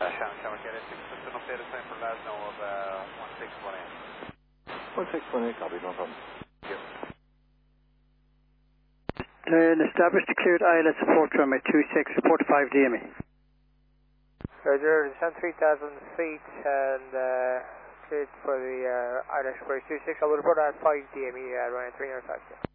Shamrock Area 6, just an updated time for last now of 1618. 1618, copy, no problem. Yep. Established declared ILS support runway 26, report 5 DME. Roger, descend 3,000 feet and cleared for the ILS Square 26. I will report at 5 DME runway 305.